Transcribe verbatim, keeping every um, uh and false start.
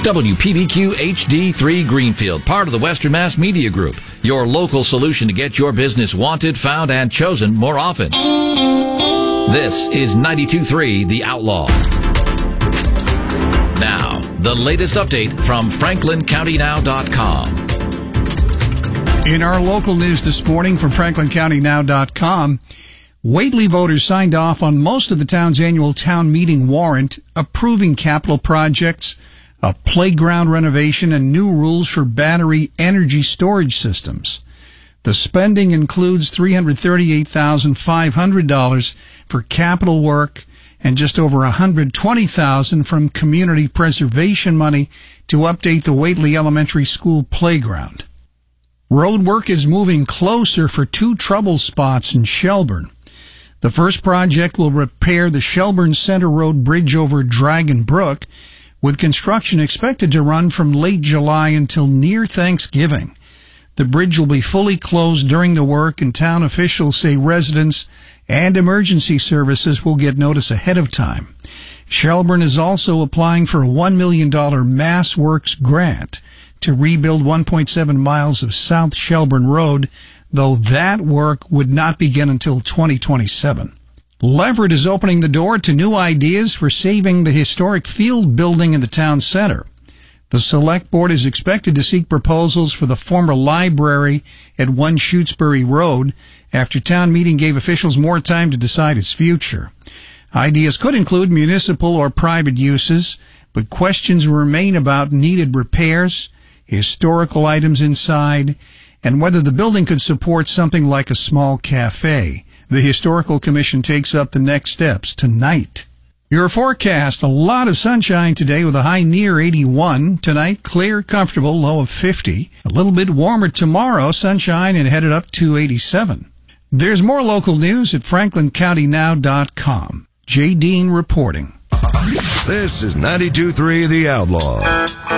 W P V Q H D three Greenfield, part of the Western Mass Media Group, your local solution to get your business wanted, found, and chosen more often. This is ninety-two point three The Outlaw. Now, the latest update from Franklin County Now dot com. In our local news this morning from Franklin County Now dot com, Whately voters signed off on most of the town's annual town meeting warrant, approving capital projects, a playground renovation, and new rules for battery energy storage systems. The spending includes three hundred thirty-eight thousand five hundred dollars for capital work and just over one hundred twenty thousand dollars from community preservation money to update the Whately Elementary School playground. Road work is moving closer for two trouble spots in Shelburne. The first project will repair the Shelburne Center Road Bridge over Dragon Brook, with construction expected to run from late July until near Thanksgiving. The bridge will be fully closed during the work, and town officials say residents and emergency services will get notice ahead of time. Shelburne is also applying for a one million dollars Mass Works grant to rebuild one point seven miles of South Shelburne Road, though that work would not begin until twenty twenty-seven. Leverett is opening the door to new ideas for saving the historic field building in the town center. The Select Board is expected to seek proposals for the former library at one Shutesbury Road after town meeting gave officials more time to decide its future. Ideas could include municipal or private uses, but questions remain about needed repairs, historical items inside, and whether the building could support something like a small cafe. The Historical Commission takes up the next steps tonight. Your forecast, a lot of sunshine today with a high near eighty-one. Tonight, clear, comfortable, low of fifty. A little bit warmer tomorrow, sunshine, and headed up to eighty-seven. There's more local news at Franklin County Now dot com. Jay Dean reporting. This is ninety-two point three The Outlaw.